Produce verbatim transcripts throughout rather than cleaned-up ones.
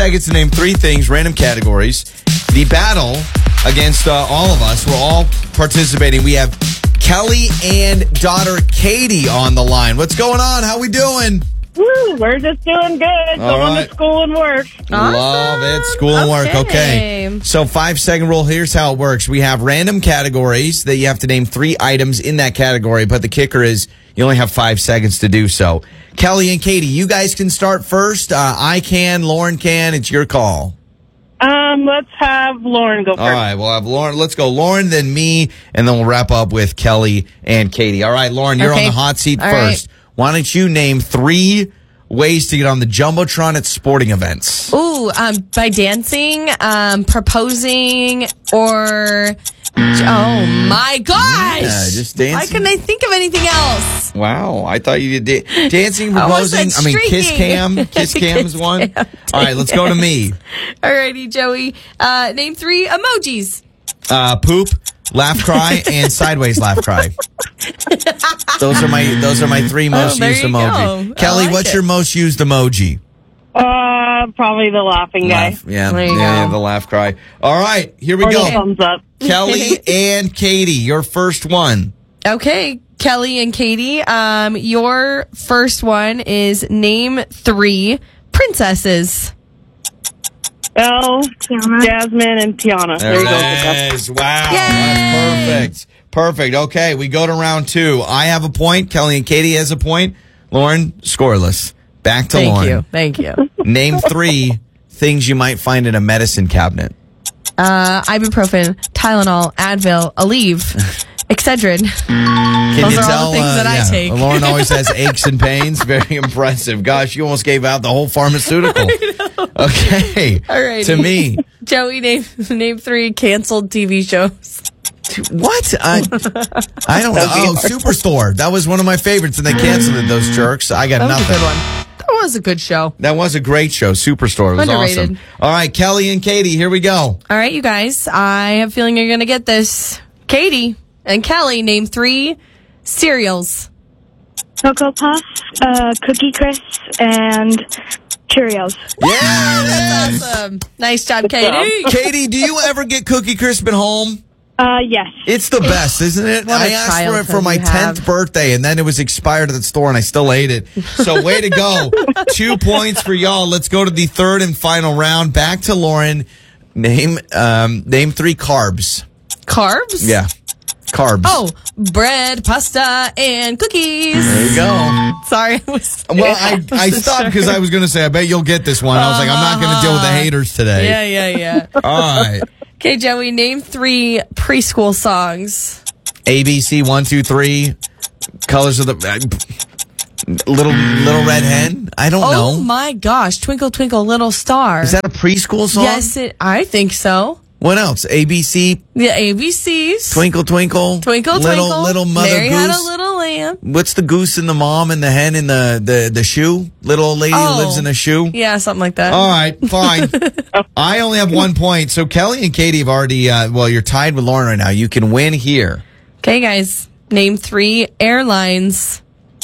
seconds to name three things, random categories. The battle against uh, all of us. We're all participating. We have Kelly and daughter Katie on the line. What's going on? How we doing? Woo, we're just doing good. All Going right. to school and work. Awesome. Love it. School and work. Okay. Okay. So five second rule. Here's how it works. We have random categories that you have to name three items in that category. But the kicker is you only have five seconds to do so. Kelly and Katie, you guys can start first. Uh, I can. Lauren can. It's your call. Um, let's have Lauren go first. All right. We'll have Lauren. Let's go Lauren, then me, and then we'll wrap up with Kelly and Katie. All right, Lauren, you're Okay. on the hot seat All first. Why don't you name three ways to get on the Jumbotron at sporting events? Ooh, um, by dancing, um, proposing, or oh my gosh! Yeah, just Why dancing. couldn't I think of anything else? Wow, I thought you did da- dancing, I almost proposing. said I mean, kiss streaking. cam. Kiss cam is Kiss one. cam, All right, let's go to me. Alrighty, Joey. Uh, name three emojis. Uh, poop, laugh, cry, and sideways laugh, cry. Those are my those are my three most Oh, there used you emoji. go. I Kelly, like what's it. your most used emoji? Uh, probably the laughing guy. Laugh. Yeah, There yeah, you yeah, go. the laugh, cry. All right, here we Or the go. thumbs up. Kelly and Katie, your first one. Okay, Kelly and Katie. Um, your first one is name three princesses. Elle, Jasmine, and Tiana. There, you go. it is. Wow. Yay! That's perfect. Perfect. Okay, we go to round two. I have a point. Kelly and Katie has a point. Lauren, scoreless. Back to Thank Lauren. you. Thank you. Name three things you might find in a medicine cabinet. Uh, ibuprofen, Tylenol, Advil, Aleve, Excedrin. Can Those you are all the tell? things uh, that I yeah, take. Lauren always has aches and pains. Very impressive. Gosh, you almost gave out the whole pharmaceutical. Okay. All right. To me. Joey, name name three canceled T V shows. What? I, I don't know. Oh, Superstore. That was one of my favorites, and they canceled it, those jerks. I got That was nothing. a good one. That was a good show. That was a great show. Superstore. It was Underrated. awesome. All right, Kelly and Katie, here we go. All right, you guys. I have a feeling you're going to get this. Katie and Kelly, name three cereals. Cocoa Puffs, uh, Cookie Crisp, and Cheerios. Yeah, that's Awesome. Nice job, Katie. Katie, do you ever get Cookie Crisp at home? Uh, yes. It's the best, isn't it? What a I asked for it childhood for my you tenth have. birthday, and then it was expired at the store, and I still ate it. So way to go. Two points for y'all. Let's go to the third and final round. Back to Lauren. Name um, name three carbs. Carbs? Yeah, carbs. Oh, bread, pasta, and cookies. There you go. Sorry. I was, Well, I, I stopped because I was going to say, I bet you'll get this one. I was like, I'm not going to deal with the haters today. Yeah, yeah, yeah. All right. Okay, Joey, name three preschool songs. A B C one two three. Colors of the uh, little little red hen. I don't Oh know. my gosh, Twinkle Twinkle Little Star. Is that a preschool song? Yes, it, I think so. What else? A B C. The A B Cs. Twinkle twinkle. Twinkle little, Twinkle. Little mother Mary goose. had a little lamb. What's the goose and the mom and the hen and the the the shoe? Little old lady Oh. who lives in a shoe. Yeah, something like that. All right, fine. I only have one point. So Kelly and Katie have already. Uh, well, you're tied with Lauren right now. You can win here. Okay, guys, name three airlines.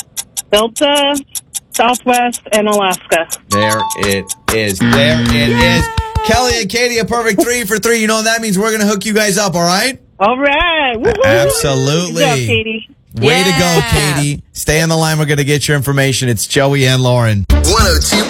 Delta, Southwest, and Alaska. There it is. There it is. Kelly and Katie, a perfect three for three. You know what that means? We're going to hook you guys up, all right? All right. Woo-hoo. Absolutely. Good job, Katie. Way to go, Yeah. Katie. Stay on the line. We're going to get your information. It's Joey and Lauren. one oh two